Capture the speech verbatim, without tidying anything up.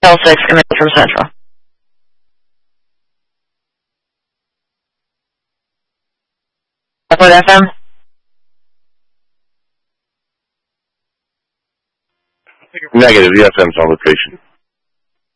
L six, command from Central. What F M? Negative, the F M's on location.